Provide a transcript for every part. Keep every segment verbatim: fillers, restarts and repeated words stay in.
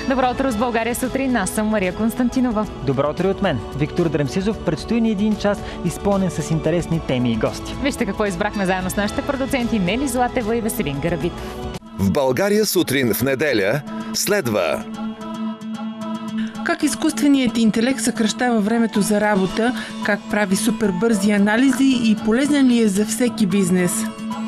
Добро утро с България сутрин. Аз съм Мария Константинова. Добро утро от мен. Виктор Дремсизов. Предстои ни един час, изпълнен с интересни теми и гости. Вижте какво избрахме заедно с нашите продуценти Нели Златева и Веселин Гарабитов. В България сутрин в неделя следва... Как изкуственият интелект съкращава времето за работа, как прави супер бързи анализи и полезен ли е за всеки бизнес.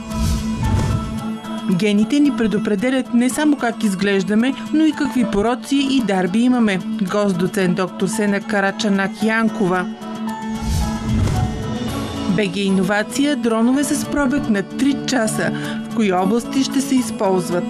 Гените ни предопределят не само как изглеждаме, но и какви пороци и дарби имаме. Гост доцент доктор Сена Карачанак-Янкова. БГ Иновация, дронове с пробег на три часа. В кои области ще се използват?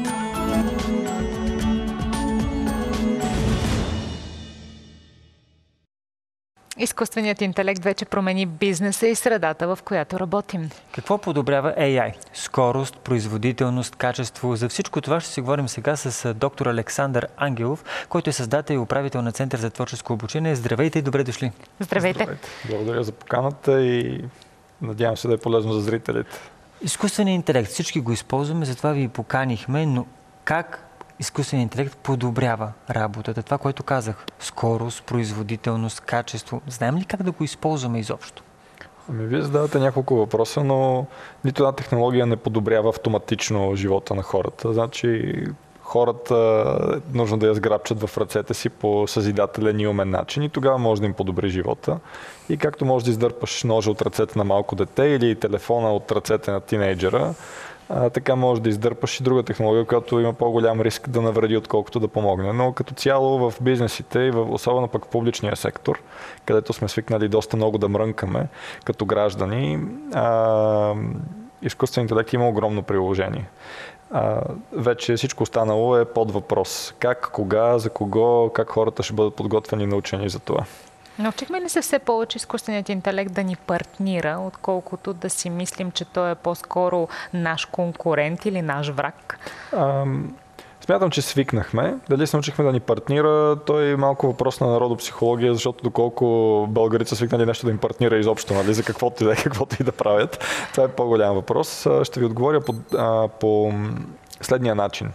Изкуственият интелект вече промени бизнеса и средата, в която работим. Какво подобрява Ей Ай? Скорост, производителност, качество. За всичко това ще си говорим сега с доктор Александър Ангелов, който е създател и управител на Център за творческо обучение. Здравейте и добре дошли! Здравейте! Здравейте. Благодаря за поканата и надявам се да е полезно за зрителите. Изкуственият интелект, всички го използваме, затова ви поканихме, но как изкуственият интелект подобрява работата? Това, което казах. Скорост, производителност, качество. Знаем ли как да го използваме изобщо? Ами, вие задавате няколко въпроса, но нито една технология не подобрява автоматично живота на хората. Значи хората е нужно да я сграбчат в ръцете си по съзидателен и умен начин и тогава може да им подобри живота. И както може да издърпаш ножа от ръцете на малко дете или телефона от ръцете на тинейджера, А, така може да издърпаш и друга технология, която има по-голям риск да навреди, отколкото да помогне. Но като цяло в бизнесите и в, особено пък в публичния сектор, където сме свикнали доста много да мрънкаме като граждани, а, изкуствен интелект има огромно приложение. А, вече всичко останало е под въпрос. Как, кога, за кого, как хората ще бъдат подготвени и научени за това. Научихме ли се все повече изкуственият интелект да ни партнира, отколкото да си мислим, че той е по-скоро наш конкурент или наш враг? А, смятам, че свикнахме. Дали се научихме да ни партнира, той е малко въпрос на народопсихология, защото доколко българите са свикнали нещо да им партнира изобщо, нали, за каквото и да е, каквото и да правят. Това е по-голям въпрос. Ще ви отговоря по, а, по следния начин.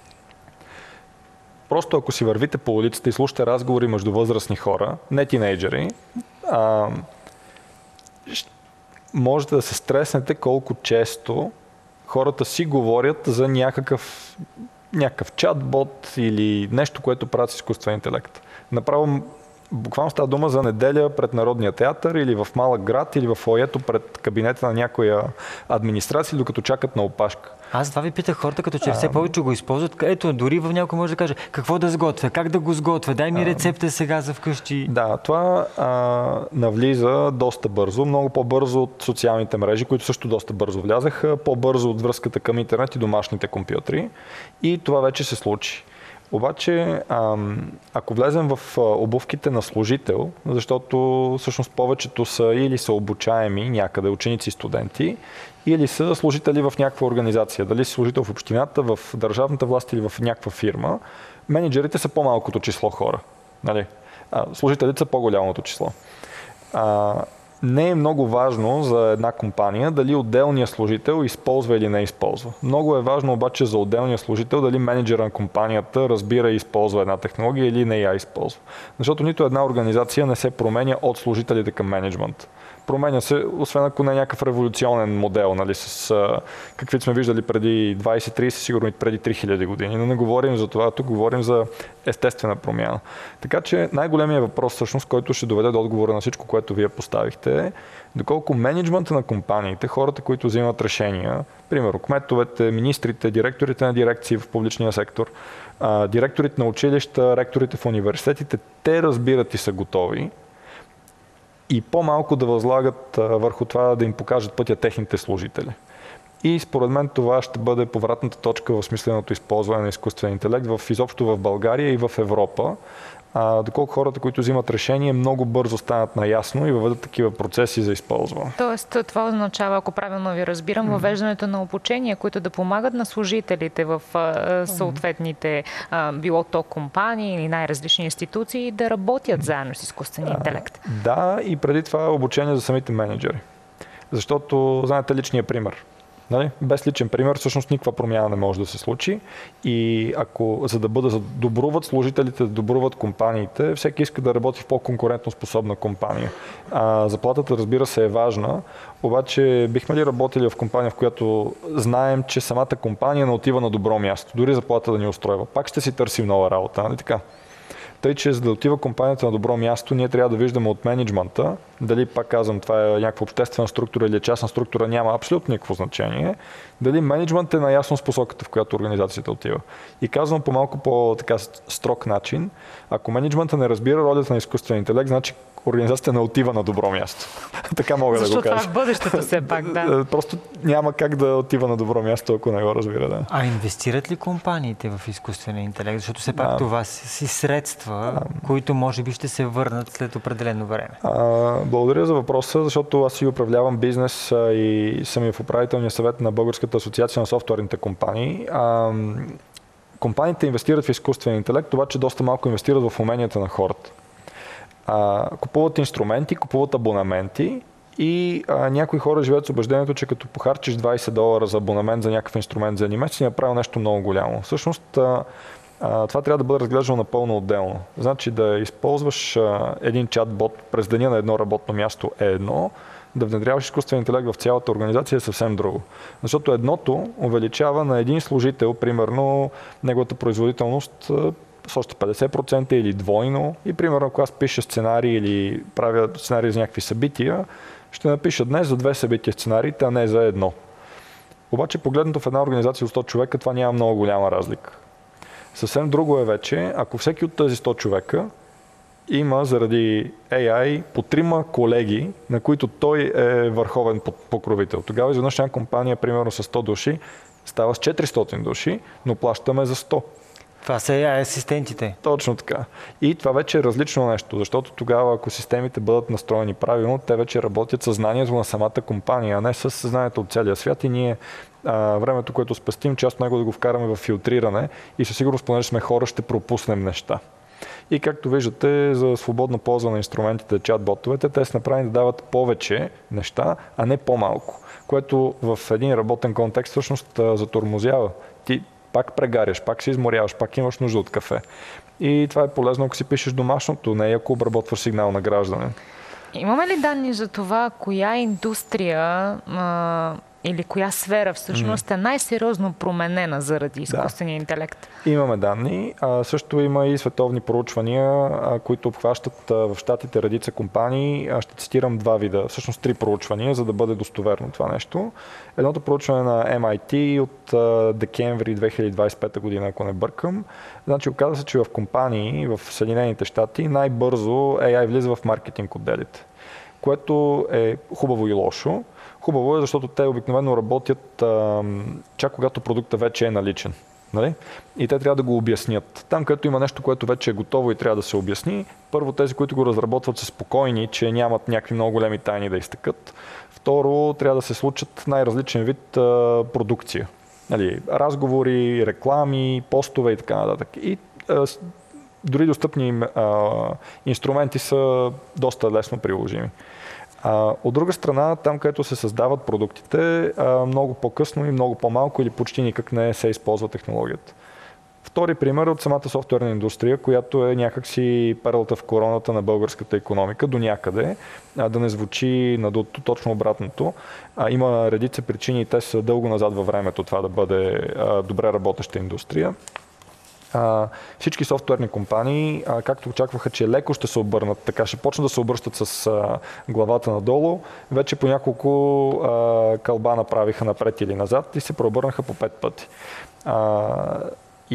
Просто ако си вървите по улицата и слушате разговори между възрастни хора, не тинейджери, а, можете да се стреснете колко често хората си говорят за някакъв, някакъв чат-бот или нещо, което правят с изкуствен интелект. Направо буквално става дума за неделя пред Народния театър или в малък град или в фоайето пред кабинета на някоя администрация, докато чакат на опашка. Аз това ви питах хората, като че все повече го използват. Ето, дори в някой може да каже какво да сготвя, как да го сготвя, дай ми рецепта сега за вкъщи. Да, това а, навлиза доста бързо, много по-бързо от социалните мрежи, които също доста бързо влязаха, по-бързо от връзката към интернет и домашните компютри. И това вече се случи. Обаче, ако влезем в обувките на служител, защото всъщност повечето са или са обучаеми някъде, ученици и студенти, или са служители в някаква организация, дали си служител в общината, в държавната власт или в някаква фирма, менеджерите са по-малкото число хора. Нали? Служителите са по-голямото число. Не е много важно за една компания дали отделният служител използва или не използва. Много е важно обаче за отделния служител дали менеджера на компанията разбира и използва една технология или не я използва. Защото нито една организация не се променя от служителите към мениджмънт. Променя се, освен ако не е някакъв революционен модел, нали, с а, каквито сме виждали преди двайсет трийсет, сигурно и преди три хиляди години. Но не говорим за това, тук говорим за естествена промяна. Така че най-големият въпрос, всъщност, който ще доведе до отговора на всичко, което вие поставихте, е доколко мениджмънта на компаниите, хората, които взимат решения, примерно кметовете, министрите, директорите на дирекции в публичния сектор, а, директорите на училища, ректорите в университетите, те разбират и са готови и по-малко да възлагат а, върху това да им покажат пътя техните служители. И според мен това ще бъде повратната точка в смисленото използване на изкуствен интелект в, изобщо в България и в Европа. А, доколко хората, които взимат решение, много бързо станат наясно и въведат такива процеси за използване. Тоест, това означава, ако правилно ви разбирам, въвеждането на обучения, които да помагат на служителите в а, съответните а, било то компании или най-различни институции да работят заедно с изкуствения интелект. А, да, и преди това обучение за самите менеджери. Защото, знаете, личният пример. Нали? Без личен пример всъщност никаква промяна не може да се случи и ако за да бъде, за да добруват служителите, да добруват компаниите, всеки иска да работи в по-конкурентно способна компания. А, заплатата, разбира се, е важна, обаче бихме ли работили в компания, в която знаем, че самата компания не отива на добро място, дори заплата да ни устройва. Пак ще си търсим нова работа, нали така? Тъй, че за да отива компанията на добро място, ние трябва да виждаме от мениджмънта, дали, пак казвам, това е някаква обществена структура или частна структура, няма абсолютно никакво значение, дали мениджмънт е наясно с посоката, в която организацията отива. И казвам по малко по-така строг начин, ако мениджмънта не разбира ролята на изкуствен интелект, значи организацията не отива на добро място. Така мога Защо да го кажа. Защо това е бъдещето все пак, да. Просто няма как да отива на добро място, ако не го разбира. Да. А инвестират ли компаниите в изкуствения интелект? Защото все пак а, това си средства, а, които може би ще се върнат след определено време. А, благодаря за въпроса, защото аз си управлявам бизнес а, и съм и в управителния съвет на Българската асоциация на софтуерните компании. А, компаниите инвестират в изкуствен интелект, обаче доста малко инвестират в уменията на хората. А, купуват инструменти, купуват абонаменти и а, някои хора живеят с убеждението, че като похарчиш двайсет долара за абонамент за някакъв инструмент за един месец, си направил нещо много голямо. Всъщност а, а, това трябва да бъде разглеждано напълно отделно. Значи да използваш а, един чат-бот през деня на едно работно място е едно, да внедряваш изкуствен интелект в цялата организация е съвсем друго. Защото едното увеличава на един служител, примерно, неговата производителност с още петдесет процента или двойно. И примерно, ако аз пиша сценарий или правя сценарий за някакви събития, ще напиша днес за две събития сценариите, а не за едно. Обаче, погледнато в една организация от сто човека, това няма много голяма разлика. Съвсем друго е вече, ако всеки от тези сто човека има заради ей ай по трима колеги, на които той е върховен покровител. Тогава изведнъж една компания, примерно с сто души, става с четиристотин души, но плащаме за сто. Това са ей ай асистентите. Точно така. И това вече е различно нещо, защото тогава, ако системите бъдат настроени правилно, те вече работят със знанието на самата компания, а не с съзнанието от целия свят и ние а, времето, което спестим, част от него да го вкараме в филтриране и със сигурност, понеже сме хора, ще пропуснем неща. И както виждате, за свободно ползване на инструментите, чат-ботовете, те са направени да дават повече неща, а не по-малко, което в един работен контекст всъщност затормозява. Ти пак прегаряш, пак се изморяваш, пак имаш нужда от кафе. И това е полезно, ако си пишеш домашното, не ако обработваш сигнал на гражданин. Имаме ли данни за това, коя индустрия а, или коя сфера всъщност е най-сериозно променена заради изкуствения да. интелект? Имаме данни. А, също има и световни проучвания, а, които обхващат а, в щатите редица компании. А, ще цитирам два вида, всъщност три проучвания, за да бъде достоверно това нещо. Едното проучване на Ем Ай Ти от а, декември две хиляди двадесет и пета година, ако не бъркам. Значи оказа се, че в компании в Съединените щати най-бързо ей ай влиза в маркетинг отделите, което е хубаво и лошо. Хубаво е, защото те обикновено работят а, чак когато продукта вече е наличен. Нали? И те трябва да го обяснят. Там, където има нещо, което вече е готово и трябва да се обясни, първо тези, които го разработват, са спокойни, че нямат някакви много големи тайни да изтъкат. Второ, трябва да се случат най-различен вид а, продукция. Нали? Разговори, реклами, постове и така нататък. И а, дори достъпни а, инструменти са доста лесно приложими. А, от друга страна, там, където се създават продуктите, а, много по-късно и много по-малко или почти никак не се използва технологията. Втори пример от самата софтуерна индустрия, която е някакси перлата в короната на българската икономика до някъде, а, да не звучи надуто, точно обратното. А, има редица причини и те са дълго назад във времето това да бъде а, добре работеща индустрия. Uh, всички софтуерни компании, uh, както очакваха, че леко ще се обърнат, така ще почнат да се обръщат с uh, главата надолу, вече по няколко uh, кълба направиха напред или назад и се преобърнаха по пет пъти. Uh,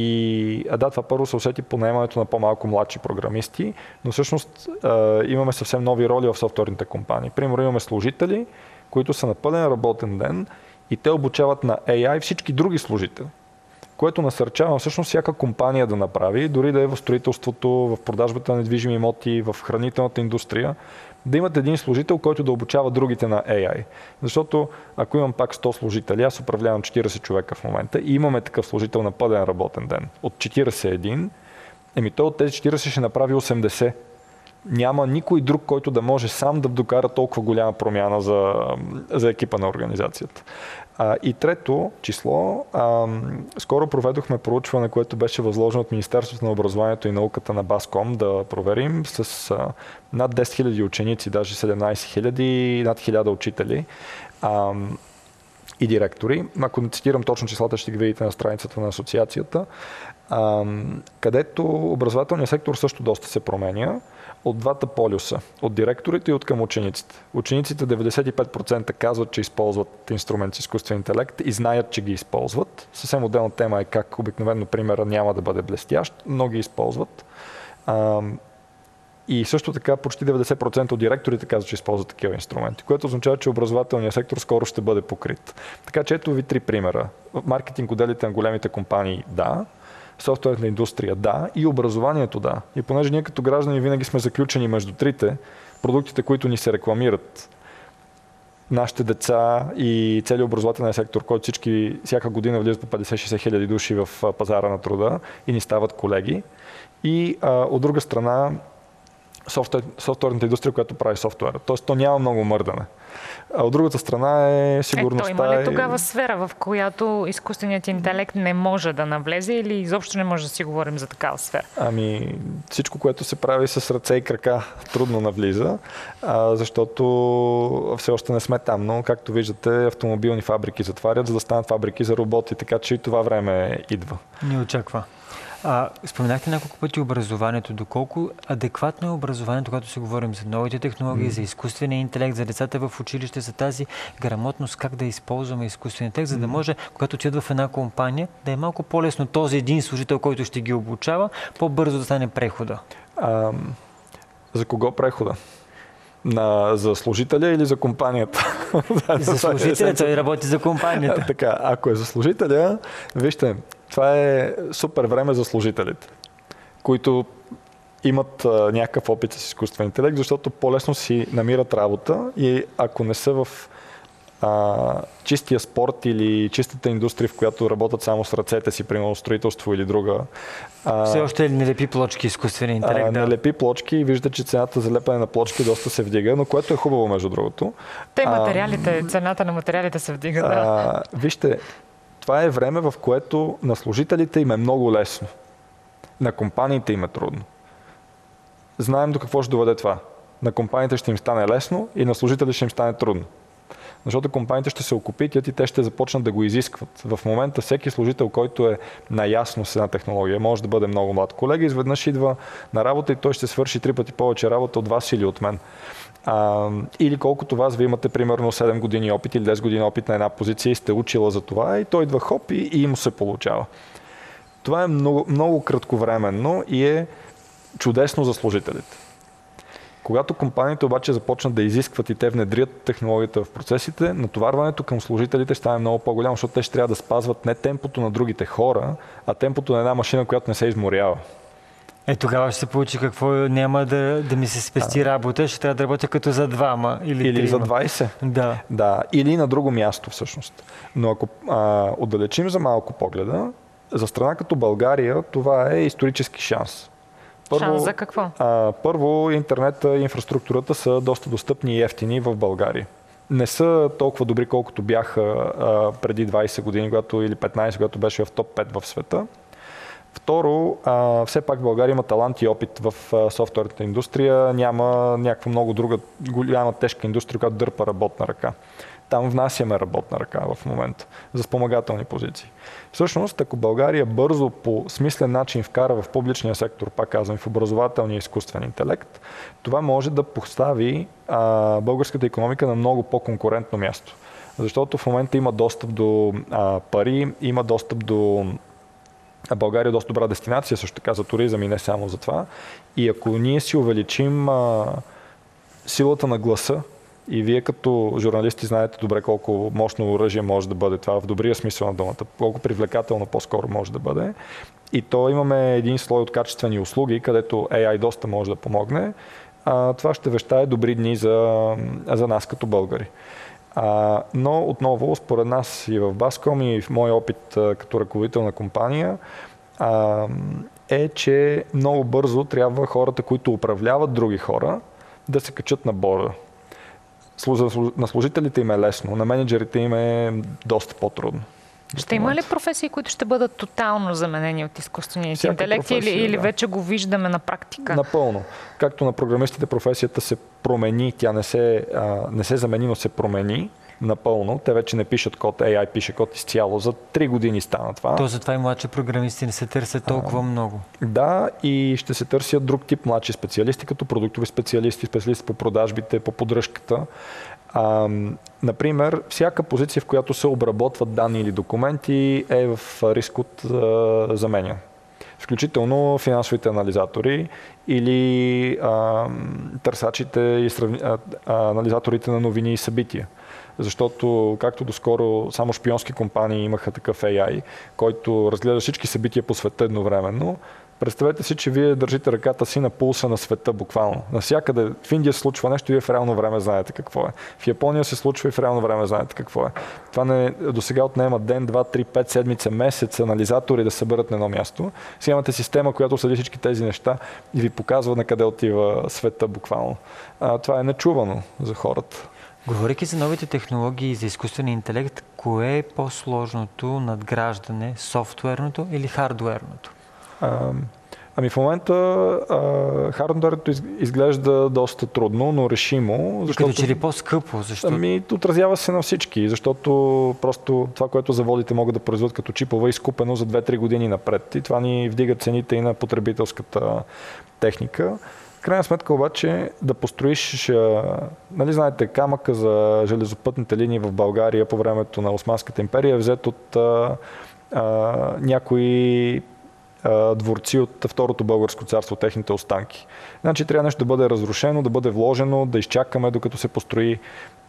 и а да, това първо се усети по наемането на по-малко младши програмисти, но всъщност uh, имаме съвсем нови роли в софтуерните компании. Примерно имаме служители, които са на пълен работен ден и те обучават на ей ай всички други служители, което насърчава всъщност всяка компания да направи, дори да е в строителството, в продажбата на недвижими имоти, в хранителната индустрия, да имат един служител, който да обучава другите на ей ай. Защото ако имам пак сто служители, аз управлявам четирийсет човека в момента и имаме такъв служител на пълен работен ден от четирийсет и един, еми той от тези четирийсет ще направи осемдесет. Няма никой друг, който да може сам да докара толкова голяма промяна за, за екипа на организацията. А, и трето число, а, скоро проведохме проучване, което беше възложено от Министерството на образованието и науката на Баском да проверим с а, над десет хиляди ученици, даже седемнадесет хиляди, над хиляда учители а, и директори. Ако не цитирам точно числата, ще ги видите на страницата на асоциацията, а, където образователният сектор също доста се променя от двата полюса, от директорите и от към учениците. Учениците деветдесет и пет процента казват, че използват инструмент с изкуствен интелект и знаят, че ги използват. Съвсем отделна тема е как обикновено примера няма да бъде блестящ, но ги използват. А, и също така почти деветдесет процента от директорите казват, че използват такива инструменти, което означава, че образователният сектор скоро ще бъде покрит. Така че ето ви три примера. Маркетинг отделите на големите компании, да. Софтуерна индустрия, да, и образованието, да. И понеже ние като граждани винаги сме заключени между трите, продуктите, които ни се рекламират, нашите деца и целият образователен сектор, който всички, всяка година влизат по петдесет-шейсет хиляди души в пазара на труда и ни стават колеги. И а, от друга страна, софтуер, софтуерната индустрия, която прави софтуера. Тоест, то няма много мърдане. А от другата страна е сигурността. Е, то има ли тогава сфера, в която изкуственият интелект не може да навлезе или изобщо не може да си говорим за такава сфера? Ами, всичко, което се прави с ръце и крака, трудно навлиза, а, защото все още не сме там. Но, както виждате, автомобилни фабрики затварят, за да станат фабрики за роботи, така че и това време идва. Не очаква. А, споменахте няколко пъти образованието. Доколко адекватно е образованието, когато си говорим за новите технологии, mm. за изкуствения интелект, за децата в училище, за тази грамотност, как да използваме изкуствения интелект, за да може, когато отидат в една компания, да е малко по-лесно този един служител, който ще ги обучава, по-бързо да стане прехода? А, за кого прехода? На, за служителя или за компанията? За служителя, той работи за компанията. Така, ако е за служителя, вижте, това е супер време за служителите, които имат а, някакъв опит с изкуствен интелект, защото по-лесно си намират работа и ако не са в а, чистия спорт или чистата индустрия, в която работят само с ръцете си, примерно строителство или друга. А, Все още не лепи плочки изкуствен интелект. А, да. Не лепи плочки и виждате, че цената за лепене на плочки доста се вдига, но което е хубаво между другото. Те материалите, а, цената на материалите се вдига, да. А, вижте, това е време, в което на служителите им е много лесно. На компаниите им е трудно. Знаем до какво ще доведе това. На компаниите ще им стане лесно и на служителите ще им стане трудно. Защото компаниите ще се окупитят и те ще започнат да го изискват. В момента всеки служител, който е наясно с една технология, може да бъде много млад колега, изведнъж идва на работа и той ще свърши три пъти повече работа от вас или от мен. А, или колкото вас, вие имате примерно седем години опит или десет години опит на една позиция и сте учила за това и той идва хоп и, и му се получава. Това е много, много кратковременно и е чудесно за служителите. Когато компаниите обаче започнат да изискват и те внедрят технологията в процесите, натоварването към служителите ще стане много по-голямо, защото те ще трябва да спазват не темпото на другите хора, а темпото на една машина, която не се изморява. Е, тогава ще се получи какво няма да, да ми се спести работа, ще трябва да работя като за двама или, или трима. за двайсет. Да. Да. Или на друго място всъщност. Но ако а, отдалечим за малко погледа, за страна като България това е исторически шанс. Първо, шанс за какво? А, първо, интернета и инфраструктурата са доста достъпни и ефтини в България. Не са толкова добри, колкото бяха а, преди двайсет години, когато, или петнайсет, когато беше в топ пет в света. Второ, а, все пак България има талант и опит в а, софтуерната индустрия. Няма някаква много друга голяма тежка индустрия, която дърпа работна ръка. Там внасяме работна ръка в момента за спомагателни позиции. Всъщност, ако България бързо по смислен начин вкара в публичния сектор, пак казвам, в образователния изкуствен интелект, това може да постави а, българската икономика на много по-конкурентно място. Защото в момента има достъп до а, пари, има достъп до... А България е доста добра дестинация, също така за туризъм и не само за това. И ако ние си увеличим а, силата на гласа, и вие като журналисти знаете добре колко мощно оръжие може да бъде това в добрия смисъл на думата, колко привлекателно по-скоро може да бъде. И то имаме един слой от качествени услуги, където Ей Ай доста може да помогне. А, това ще вещае добри дни за, за нас като българи. А, но отново, според нас и в Баском, и в мой опит а, като ръководител на компания, а, е, че много бързо трябва хората, които управляват други хора, да се качат на борда. На служителите им е лесно, на менеджерите им е доста по-трудно. Ще има ли професии, които ще бъдат тотално заменени от изкуствения интелект или, или да. вече го виждаме на практика? Напълно. Както на програмистите професията се промени, тя не се, а, не се замени, но се промени напълно. Те вече не пишат код, Ей Ай пише код изцяло. За три години стана това. То затова и младши програмисти не се търсят толкова а, много. Да, и ще се търсят друг тип младши специалисти, като продуктови специалисти, специалисти по продажбите, по поддръжката. А, например, всяка позиция, в която се обработват данни или документи, е в риск от а, заменя. Включително финансовите анализатори или а, търсачите и сравни, а, а, анализаторите на новини и събития. Защото, както доскоро, само шпионски компании имаха такъв Ей Ай, който разгледа всички събития по света едновременно. Представете си, че вие държите ръката си на пулса на света буквално. Навсякъде в Индия се случва нещо и вие в реално време знаете какво е. В Япония се случва и в реално време знаете какво е. Това не, до сега отнема ден, два, три, пет, седмица, месец, анализатори да съберат на едно място. Сега имате система, която следи всички тези неща и ви показва на къде отива света буквално. А, това е нечувано за хората. Говорейки за новите технологии и за изкуствения интелект, кое е по-сложното надграждане, софтуерното или хардуерното? А, ами в момента а, хардуерното из, изглежда доста трудно, но решимо. Защото... Като че ли по-скъпо? Защото... Ами отразява се на всички, защото просто това, което заводите могат да произведат като чипове, е изкупено за две-три години напред. И това ни вдига цените и на потребителската техника. В крайна сметка обаче да построиш, нали знаете, камъка за железопътните линии в България по времето на Османската империя е взет от а, а, някои а, дворци от Второто българско царство, техните останки. Значи трябва нещо да бъде разрушено, да бъде вложено, да изчакаме докато се построи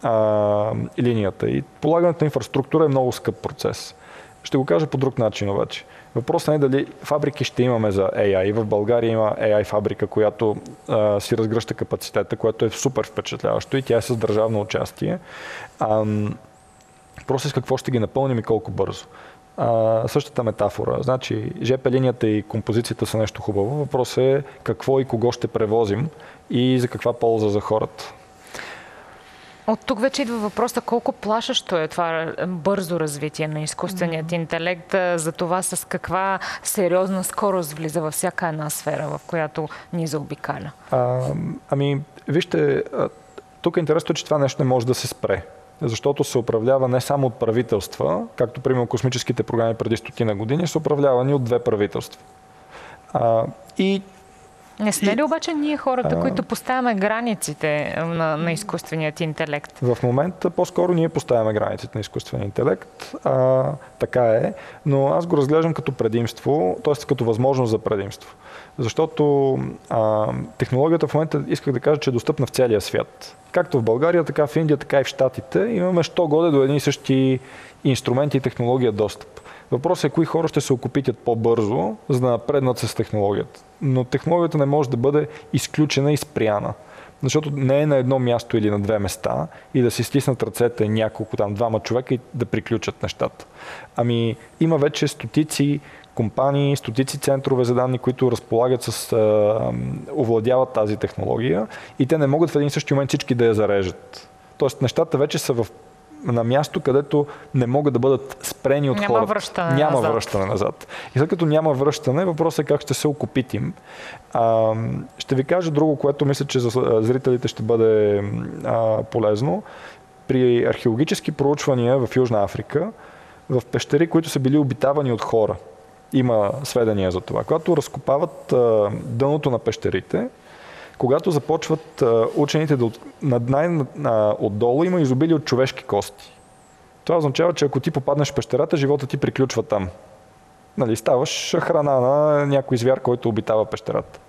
а, линията. И полагането на инфраструктура е много скъп процес. Ще го кажа по друг начин обаче. Въпросът не е дали фабрики ще имаме за Ей Ай. В България има Ей Ай фабрика, която а, си разгръща капацитета, което е супер впечатляващо и тя е с държавно участие. А, просто с какво ще ги напълним и колко бързо. А, същата метафора. Значи, жп линията и композицията са нещо хубаво. Въпросът е какво и кого ще превозим и за каква полза за хората. От тук вече идва въпроса колко плашещо е това бързо развитие на изкуственият mm-hmm. интелект, за това с каква сериозна скорост влиза във всяка една сфера, в която ни заобикаля. А, ами, вижте, тук е интересно, че това нещо не може да се спре, защото се управлява не само от правителства, както примерно космическите програми преди стотина години, са управлявани от две правителства. А, и Не сме ли обаче ние хората, а, които поставяме границите на, на изкуственият интелект? В момента по-скоро ние поставяме границите на изкуствения интелект. А, така е, но аз го разглеждам като предимство, т.е. като възможност за предимство. Защото а, технологията в момента, исках да кажа, че е достъпна в целия свят. Както в България, така в Индия, така и в Щатите. Имаме що годе до едни и същи инструменти и технология достъп. Въпросът е кои хора ще се окупитят по-бързо, за да напреднат с технологията. Но технологията не може да бъде изключена и спряна. Защото не е на едно място или на две места и да си стиснат ръцете няколко там, двама човека и да приключат нещата. Ами има вече стотици компании, стотици центрове за данни, които разполагат с, а, овладяват тази технология и те не могат в един същи момент всички да я зарежат. Тоест нещата вече са в на място, където не могат да бъдат спрени от няма хората. Връщане няма назад. връщане назад. И след като няма връщане, въпросът е как ще се окупитим. А, ще ви кажа друго, което мисля, че за зрителите ще бъде а, полезно. При археологически проучвания в Южна Африка, в пещери, които са били обитавани от хора, има сведения за това. Когато разкопават а, дъното на пещерите, когато започват а, учените да от, над най-отдолу, има изобилие от човешки кости. Това означава, че ако ти попаднеш в пещерата, живота ти приключва там. Нали, ставаш храна на някой звяр, който обитава пещерата.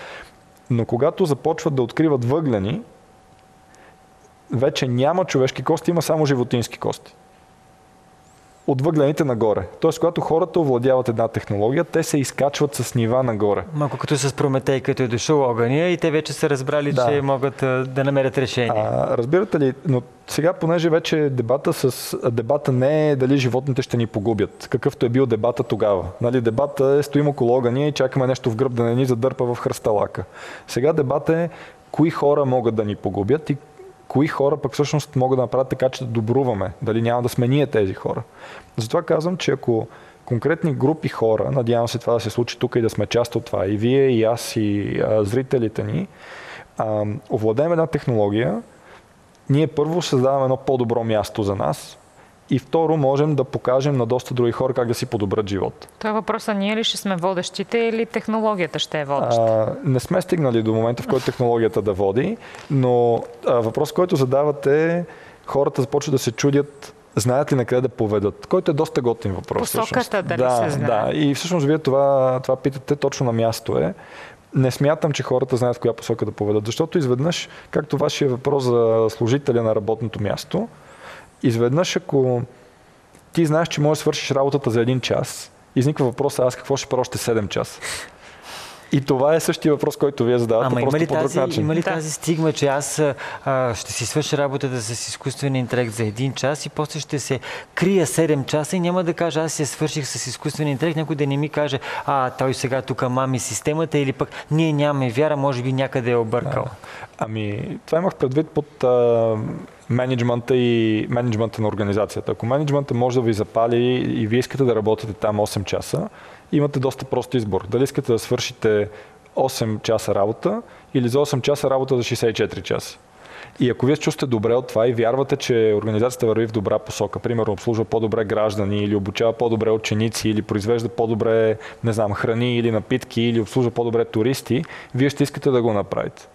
Но когато започват да откриват въглени, вече няма човешки кости, има само животински кости. от въглените нагоре. Тоест, когато хората овладяват една технология, те се изкачват с нива нагоре. Малко като с Прометей, като е дошъл огъня и те вече са разбрали, да. че могат а, да намерят решение. А, разбирате ли, но сега, понеже вече дебата, с, дебата не е дали животните ще ни погубят, какъвто е бил дебата тогава. Нали, дебата е стоим около огъня и чакаме нещо в гръб да не ни задърпа в хръсталака. Сега дебата е кои хора могат да ни погубят и кои хора пък всъщност могат да направят така, че да добруваме. Дали няма да сме ние тези хора. Затова казвам, че ако конкретни групи хора, надявам се това да се случи тук и да сме част от това, и вие, и аз, и а, зрителите ни, а, овладеем една технология, ние първо създаваме едно по-добро място за нас и второ можем да покажем на доста други хора как да си подобрят живот. Това е въпроса, ние ли ще сме водещите или технологията ще е водеща? А, не сме стигнали до момента, в който технологията да води, но а, въпрос, който задавате, хората започват да се чудят, знаят ли на къде да поведат, който е доста готин въпрос. Посоката всъщност. дали да, се знае? Да, и всъщност вие това, това питате точно на място е. Не смятам, че хората знаят в коя посока да поведат, защото изведнъж, както вашия въпрос за служителя на работното място, изведнъж ако ти знаеш, че можеш да свършиш работата за един час, изниква въпроса аз какво ще правя още седем часа. И това е същия въпрос, който вие задавате, Ама просто има ли по друг тази, начин. Има ли Да. тази стигма, че аз а, ще си свърша работата с изкуствен интелект за един час и после ще се крия седем часа и няма да кажа аз се свърших с изкуствен интелект, някой да не ми каже а той сега тук мами системата или пък ние нямаме вяра, може би някъде е объркал. Да. Ами, това имах предвид под а, менеджмента и менеджмента на организацията. Ако менеджмента може да ви запали и вие искате да работите там осем часа, имате доста прост избор. Дали искате да свършите осем часа работа или за осем часа работа за шейсет и четири часа. И ако вие се чувствате добре от това и вярвате, че организацията върви в добра посока, примерно обслужва по-добре граждани или обучава по-добре ученици или произвежда по-добре, не знам, храни или напитки или обслужва по-добре туристи, вие ще искате да го направите.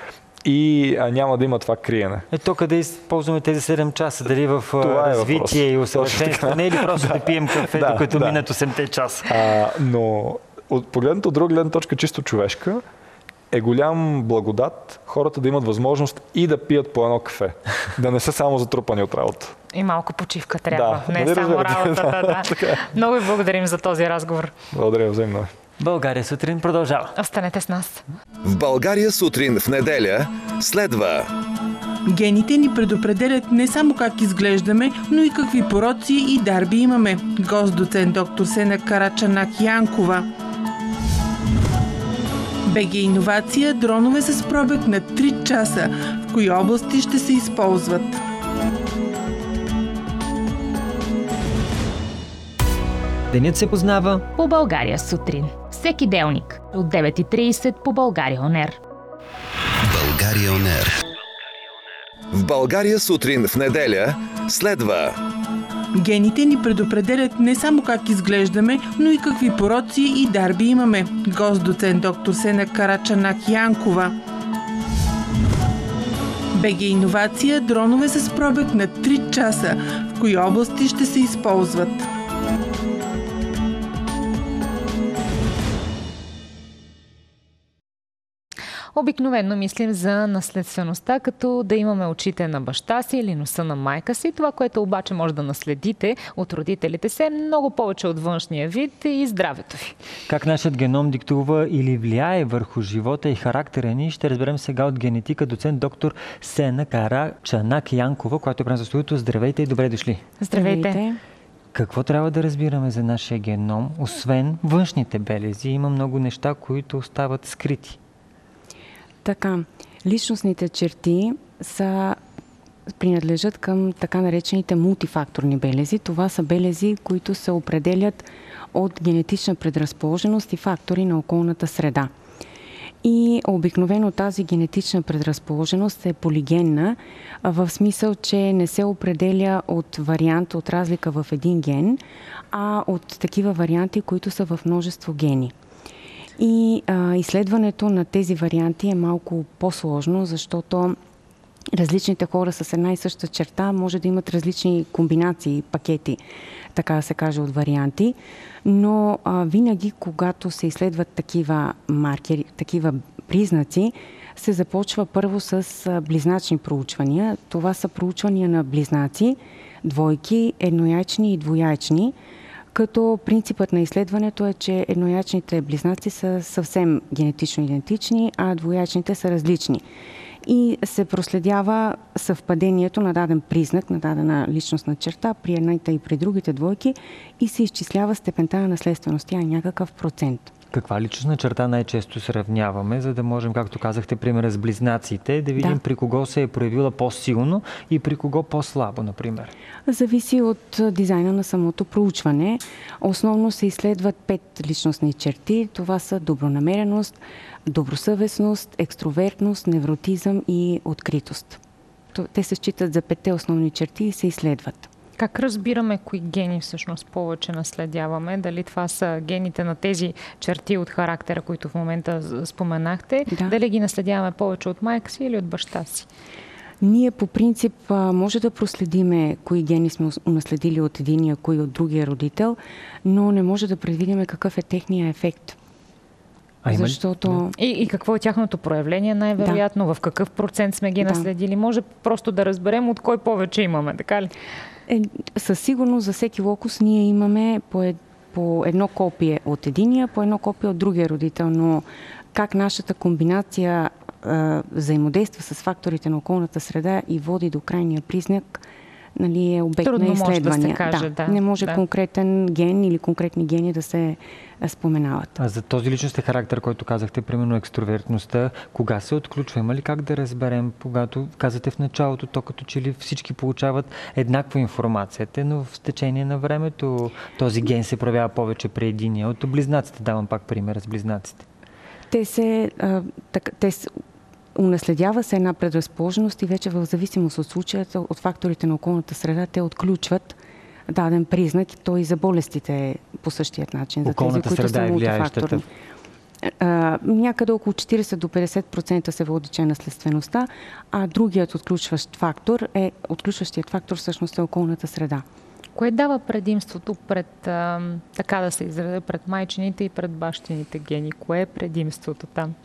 И а, няма да има това криене. Ето къде използваме тези седем часа? Дали в Това е развитие въпрос. и усъвършенстване или просто да пием кафе, Да, докато да. минат осемте часа? А, но от погледнато от друга гледна точка, чисто човешка, е голям благодат хората да имат възможност и да пият по едно кафе. Да не са само затрупани от работа. И малко почивка трябва. Да, Не нали само разбирате? работата. Да, Да. така е. Много ви благодарим за този разговор. Благодаря, взаимно. България сутрин продължава. Останете с нас. В България сутрин в неделя следва Гените ни предопределят не само как изглеждаме, но и какви пороци и дарби имаме. Гост доцент доктор Сена Карачанак-Янкова. БГ Иновация – дронове с пробег на три часа. В кои области ще се използват? Денят се познава по България сутрин. Всеки делник от девет и трийсет по България ОНЕР. България ОНЕР. В България сутрин в неделя следва Гените ни предопределят не само как изглеждаме, но и какви пороци и дарби имаме. Гост доцент доктор Сена Карачанак-Янкова. БГ Иновация – дронове с пробег на три часа. В кои области ще се използват? Обикновено мислим за наследствеността, като да имаме очите на баща си или носа на майка си. Това, което обаче може да наследите от родителите си, е много повече от външния вид и здравето ви. Как нашият геном диктува или влияе върху живота и характера ни, ще разберем сега от генетика доцент доктор Сена Карачанак-Янкова, която е през студиото. Здравейте и добре дошли. Здравейте! Какво трябва да разбираме за нашия геном, освен външните белези? Има много неща, които остават скрити. Така, личностните черти са, принадлежат към така наречените мултифакторни белези. Това са белези, които се определят от генетична предразположеност и фактори на околната среда. И обикновено тази генетична предразположеност е полигенна, в смисъл, че не се определя от вариант, от разлика в един ген, а от такива варианти, които са в множество гени. И а, изследването на тези варианти е малко по-сложно, защото различните хора с една и съща черта може да имат различни комбинации, пакети, така да се каже, от варианти. Но а, винаги, когато се изследват такива маркери, такива признаци, се започва първо с а, близначни проучвания. Това са проучвания на близнаци, двойки, еднояйчни и двояйчни, като принципът на изследването е, че еднояйчните близнаци са съвсем генетично идентични, а двояйчните са различни. И се проследява съвпадението на даден признак, на дадена личностна черта при едната и при другите двойки и се изчислява степента на наследственост. Тя е някакъв процент. Каква личностна черта най-често сравняваме, за да можем, както казахте, примера с близнаците, да видим да. при кого се е проявила по-силно и при кого по-слабо, например? Зависи от дизайна на самото проучване. Основно се изследват пет личностни черти. Това са добронамереност, добросъвестност, екстровертност, невротизъм и откритост. Те се считат за петте основни черти и се изследват. Как разбираме кои гени всъщност повече наследяваме? Дали това са гените на тези черти от характера, които в момента споменахте? Да. Дали ги наследяваме повече от майка си или от баща си? Ние по принцип може да проследиме кои гени сме унаследили от единия, кои от другия родител, но не може да предвидиме какъв е техния ефект. А Защото... И, и какво е тяхното проявление най-вероятно? Да. В какъв процент сме ги да. наследили? Може просто да разберем от кой повече имаме, така ли? Е, със сигурност за всеки локус ние имаме по, ед, по едно копие от единия, по едно копие от другия родител, но как нашата комбинация а, взаимодейства с факторите на околната среда и води до крайния признак, нали, е обект Трудно на изследвания. може да се каже, да. да. Не може да. конкретен ген или конкретни гени да се споменават. А за този личностен характер, който казахте, примерно екстровертността, кога се отключва? Има ли как да разберем, когато казате в началото, то като че ли всички получават еднаква информацията, но в течение на времето този ген се проявява повече при единия? От близнаците давам пак пример с близнаците. Те се... А, так, те се унаследява се една предразположеност и вече в зависимост от случаята, от факторите на околната среда, те отключват даден признак и то и за болестите е по същият начин. Околната за тези, среда които е са мултифакторни. А, някъде около четирийсет до петдесет процента се води, че е наследствеността, а другият отключващ фактор е, отключващият фактор всъщност е околната среда. Кое дава предимството пред, а, така да се изразя, пред майчините и пред бащините гени? Кое е предимството там?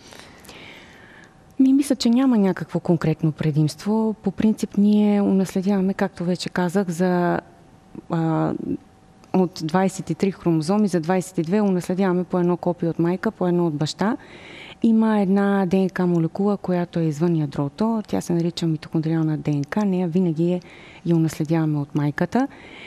Ми мисля, че няма някакво конкретно предимство. По принцип ние унаследяваме, както вече казах, за а, от двадесет и три хромозоми, за двадесет и две унаследяваме по едно копие от майка, по едно от баща. Има една ДНК молекула, която е извън ядрото. Тя се нарича митохондриална ДНК. Нея винаги е, я унаследяваме от майката.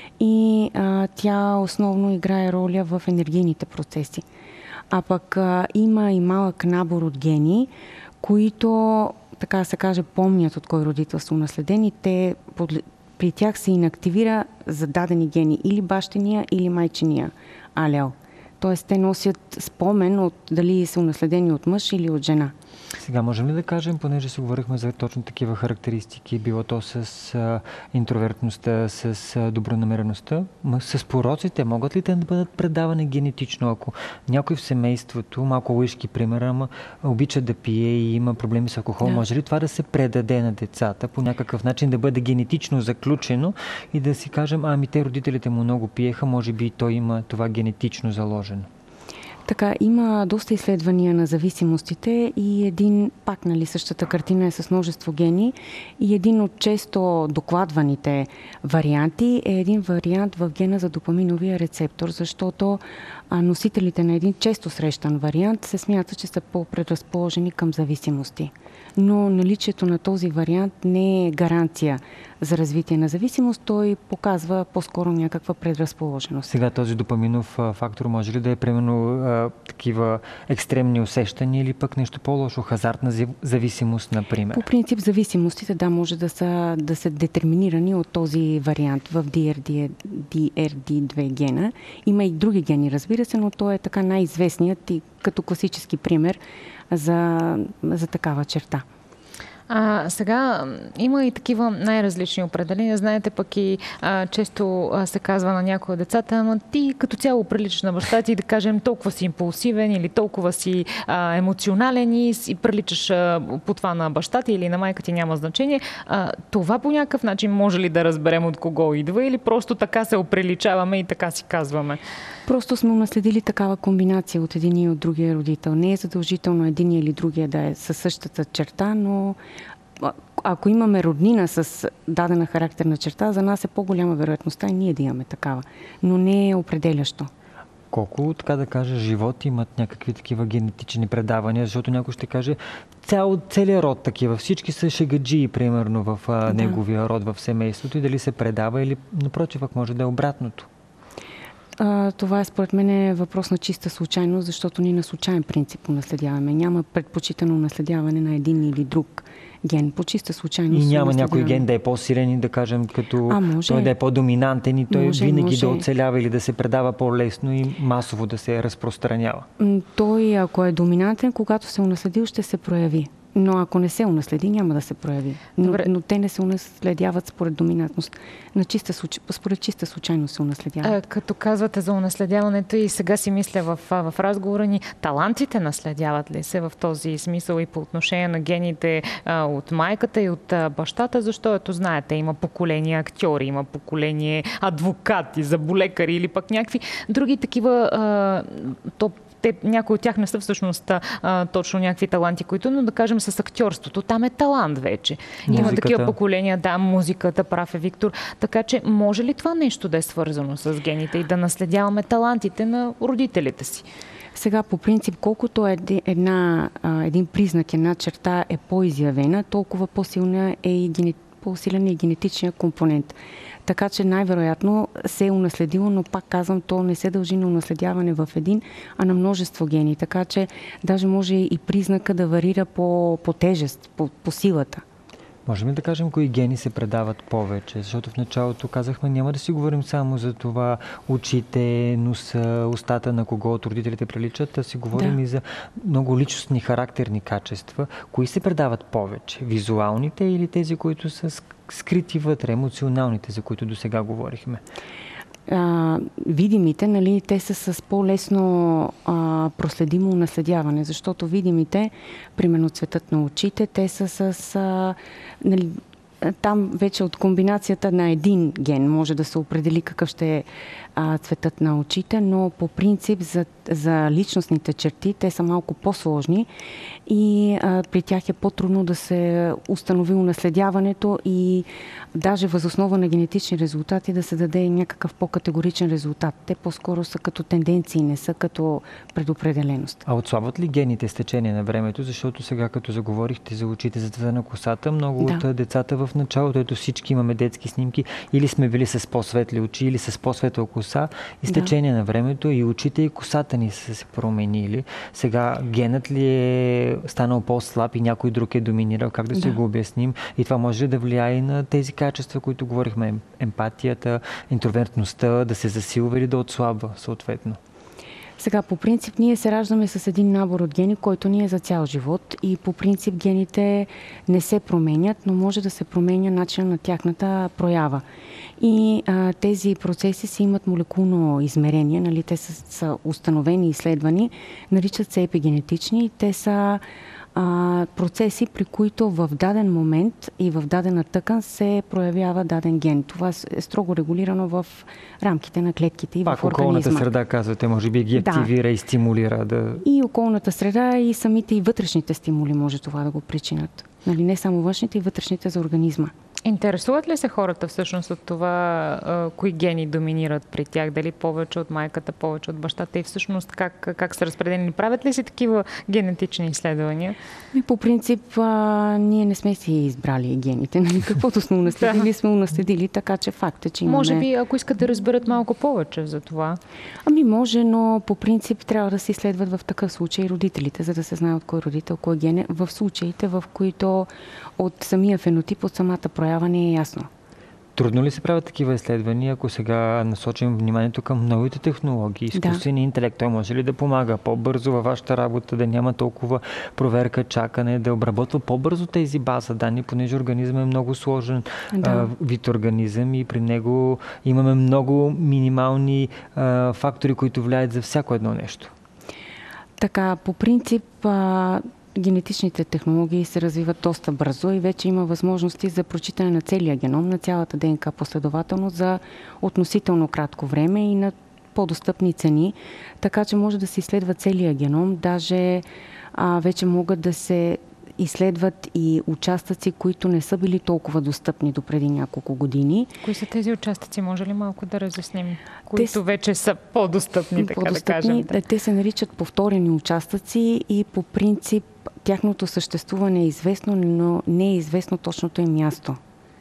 И а, тя основно играе роля в енергийните процеси. А пък а, има и малък набор от гени, които, така се каже, помнят от кой родител са унаследени. Те, при тях се инактивира за дадени гени или бащиния, или майчиния алел. Тоест, те носят спомен от дали са унаследени от мъж или от жена. Сега можем ли да кажем, понеже се говорихме за точно такива характеристики, било то с а, интровертността, с а, добронамереността, с пороците, могат ли те да бъдат предавани генетично? Ако някой в семейството, малко лъжки пример, ама обича да пие и има проблеми с алкохол, да. Може ли това да се предаде на децата по някакъв начин, да бъде генетично заключено и да си кажем, ами те родителите му много пиеха, може би и той има това генетично заложено? Така, има доста изследвания на зависимостите и един, пак нали, същата картина е с множество гени и един от често докладваните варианти е един вариант в гена за допаминовия рецептор, защото носителите на един често срещан вариант се смята, че са по-предразположени към зависимости. Но наличието на този вариант не е гаранция за развитие на зависимост, той показва по-скоро някаква предразположеност. Сега този допаминов фактор може ли да е примерно а, такива екстремни усещания или пък нещо по-лошо, хазартна зависимост, например? По принцип зависимостите, да, може да са, да са детерминирани от този вариант в ди ар ди две гена. Има и други гени, разбира се, но той е така най-известният и като класически пример за, за такава черта. А, сега има и такива най-различни определения. Знаете, пък и а, често а, се казва на някои от децата, ама ти като цяло приличаш на баща ти, да кажем, толкова си импулсивен или толкова си а, емоционален и си приличаш а, по това на баща ти или на майка ти, няма значение. А, това по някакъв начин може ли да разберем от кого идва или просто така се оприличаваме и така си казваме? Просто сме унаследили такава комбинация от един и от другия родител. Не е задължително един или другия да е със същата черта, но ако имаме роднина с дадена характерна черта, за нас е по-голяма вероятността и ние да имаме такава. Но не е определящо. Колко, така да кажа, живот имат някакви такива генетични предавания, защото някой ще каже цял, целият род такива, всички са шегаджии, примерно, в а, да. неговия род, в семейството и дали се предава или, напротив, пък може да е обратното. А, това е според мен е въпрос на чиста случайност, защото ние на случайен принцип унаследяваме. Няма предпочитано унаследяване на един или друг ген. По чиста случайност. И няма някой ген да е по-силен и да кажем, като а, може. той да е по-доминантен и той може, винаги може. да оцелява или да се предава по-лесно и масово да се разпространява. Той, ако е доминантен, когато се унаследил, ще се прояви. Но ако не се унаследи, няма да се прояви. Но, но те не се унаследяват според доминантност. На чиста, според чиста случайност се унаследяват. А, като казвате за унаследяването и сега си мисля в, в разговора ни, талантите наследяват ли се в този смисъл и по отношение на гените а, от майката и от а, бащата, защото знаете, има поколение актьори, има поколение адвокати, заболекари или пък някакви други такива а, топ Те, някои от тях не са всъщност а, точно някакви таланти, които, но да кажем с актьорството, там е талант вече. Музиката. Има такива поколения, да, музиката, прав е Виктор. Така че може ли това нещо да е свързано с гените и да наследяваме талантите на родителите си? Сега, по принцип, колкото една, един признак, една черта е по-изявена, толкова по-силна е и генетична по-силен е генетичния компонент. Така че най-вероятно се е унаследило, но пак казвам, то не се дължи на унаследяване в един, а на множество гени. Така че даже може и признака да варира по, по тежест, по, по силата. Можем ли да кажем кои гени се предават повече? Защото в началото казахме, няма да си говорим само за това очите, носа, устата на кого от родителите приличат, а си говорим да. и за много личностни характерни качества. Кои се предават повече? Визуалните или тези, които са скрити вътре, емоционалните, за които до сега говорихме? А, видимите, нали, те са с по-лесно а, проследимо наследяване, защото видимите, примерно цветът на очите, те са с... А, нали, там вече от комбинацията на един ген може да се определи какъв ще е а, цветът на очите, но по принцип за, за личностните черти те са малко по-сложни и а, при тях е по-трудно да се установи унаследяването и даже възоснова на генетични резултати да се даде някакъв по-категоричен резултат. Те по-скоро са като тенденции, не са като предопределеност. А отслабват ли гените с течение на времето? Защото сега, като заговорихте за очите, за цвета на косата, много да. от децата в началото, ето всички имаме детски снимки, или сме били с по-светли очи, или с по-светла коса и с течение да. на времето и очите и косата ни са се променили. Сега генът ли е станал по-слаб и някой друг е доминирал? Как да, да. си го обясним? И това може ли да влияе и на тези качества, които говорихме? Емпатията, интровертността, да се засилва или да отслабва съответно? Сега, по принцип, ние се раждаме с един набор от гени, който ни е за цял живот и по принцип гените не се променят, но може да се променя начин на тяхната проява. И а, тези процеси си имат молекулно измерение, нали, те са, са установени и изследвани, наричат се епигенетични, те са а, процеси, при които в даден момент и в дадена тъкан се проявява даден ген. Това е строго регулирано в рамките на клетките и Пак в организма. околната среда, казвате, може би ги активира да. и стимулира. Да... И околната среда, и самите и вътрешните стимули може това да го причинят. Нали, не само външните, и вътрешните за организма. Интересуват ли се хората всъщност от това, кои гени доминират при тях? Дали повече от майката, повече от бащата и всъщност как, как са разпределени? Правят ли си такива генетични изследвания? И по принцип, а, ние не сме си избрали гените. Нали? Каквото сме унаследили, сме унаследили, така че факт е, че имаме... Може би, ако искат да разберат малко повече за това. Ами може, но по принцип трябва да се изследват в такъв случай родителите, за да се знае от кой родител, кой ген е, в случаите, в които от самия фенотип, от самата проява не е ясно. Трудно ли се правят такива изследвания, ако сега насочим вниманието към новите технологии, изкуствения да. интелект? Той може ли да помага по-бързо във вашата работа, да няма толкова проверка, чакане, да обработва по-бързо тези база данни, понеже организъм е много сложен да. а, вид организъм и при него имаме много минимални а, фактори, които влияят за всяко едно нещо? Така, по принцип... А... генетичните технологии се развиват доста бързо и вече има възможности за прочитане на целия геном, на цялата ДНК последователно за относително кратко време и на по-достъпни цени, така че може да се изследва целия геном, даже а, вече могат да се изследват и участъци, които не са били толкова достъпни до преди няколко години. Кои са тези участъци? Може ли малко да разясним? Които Те, вече са по-достъпни, така по-достъпни, да кажем. Да. Те се наричат повторени участъци и по принцип тяхното съществуване е известно, но не е известно точното им място.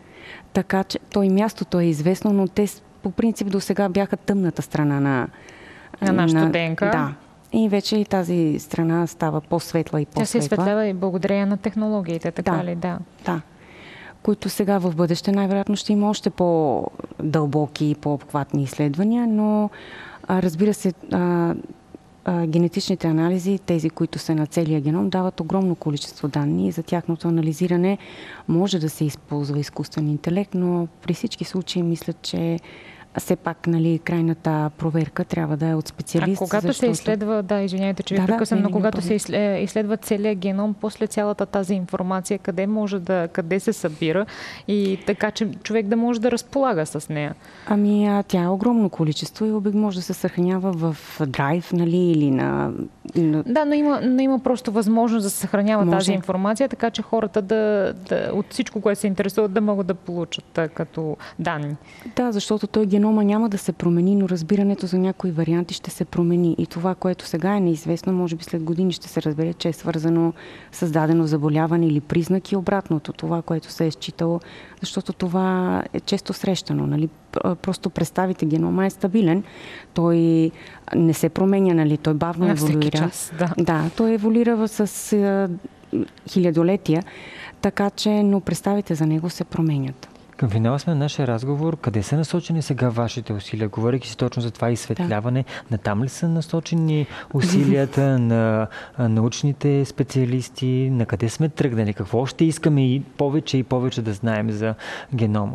Така че то и мястото е известно, но те по принцип до сега бяха тъмната страна на, на нашата ДНК. Да. И вече и тази страна става по-светла и по-светла. Тя се изсветлява и благодарение на технологиите, така да, ли? Да. Да. Които сега в бъдеще най-вероятно ще има още по-дълбоки и по-обхватни изследвания, но а, разбира се, а, а, генетичните анализи, тези, които са на целия геном, дават огромно количество данни и за тяхното анализиране може да се използва изкуствен интелект, но при всички случаи мисля, че все пак, нали, крайната проверка трябва да е от специалист. А когато защото... се изследва, да, извиняйте, че ви да, прекъсвам, да, но когато се изследва целият геном, после цялата тази информация, къде може да, къде се събира и така, че човек да може да разполага с нея? Ами, а, тя е огромно количество и обик може да се съхранява в драйв, нали, или на... Да, но има, но има просто възможност да се съхранява може. тази информация, така че хората да, да, от всичко, което се интересуват, да могат да получат като данни. Да, защото той генома няма да се промени, но разбирането за някои варианти ще се промени. И това, което сега е неизвестно, може би след години ще се разбере, че е свързано с дадено заболяване или признак и обратното. Това, което се е считало, защото това е често срещано. Нали? Просто представите, генома е стабилен. Той не се променя, нали? Той бавно на еволюира. всеки час, да. Да, той еволюира с е, хилядолетия, така че, но представите за него се променят. Към финала сме на нашия разговор. Къде са насочени сега вашите усилия? Говорейки си точно за това изсветляване, да. Натам ли са насочени усилията на научните специалисти? На къде сме тръгнали? Какво още искаме и повече и повече да знаем за генома?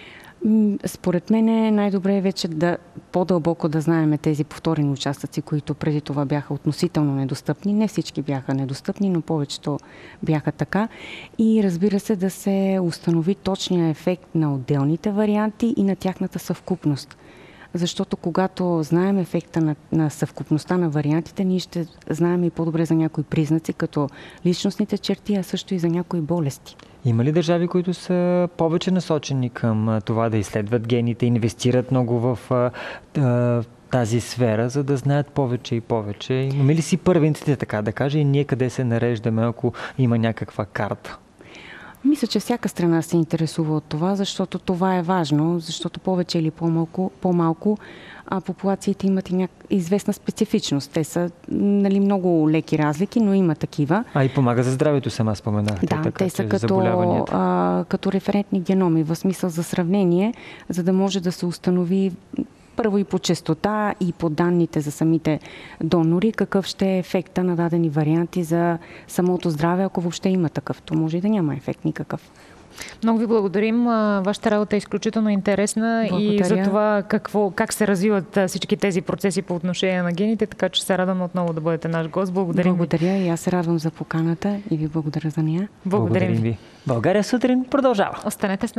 Според мен е най-добре вече да по-дълбоко да знаем тези повторени участъци, които преди това бяха относително недостъпни. Не всички бяха недостъпни, но повечето бяха така. И разбира се да се установи точния ефект на отделните варианти и на тяхната съвкупност. Защото когато знаем ефекта на, на съвкупността на вариантите, ние ще знаем и по-добре за някои признаци, като личностните черти, а също и за някои болести. Има ли държави, които са повече насочени към това да изследват гените, инвестират много в а, тази сфера, за да знаят повече и повече? Имаме ли си първенците, така да кажа, и ние къде се нареждаме, ако има някаква карта? Мисля, че всяка страна се интересува от това, защото това е важно, защото повече или по-малко, по-малко а популациите имат и няк... известна специфичност. Те са, нали, много леки разлики, но има такива. А и помага за здравето, сама споменахте. Да, така, те са като, а, като референтни геноми, в смисъл за сравнение, за да може да се установи първо и по честота, и по данните за самите донори, какъв ще е ефекта на дадени варианти за самото здраве, ако въобще има такъв. То може и да няма ефект никакъв. Много ви благодарим. Вашата работа е изключително интересна. Благодаря. И за това какво, как се развиват всички тези процеси по отношение на гените, така че се радвам отново да бъдете наш гост. Благодарим Благодаря ви. И аз се радвам за поканата и ви благодаря за нея. Благодарим, Благодарим ви. България сутрин продължава. Останете с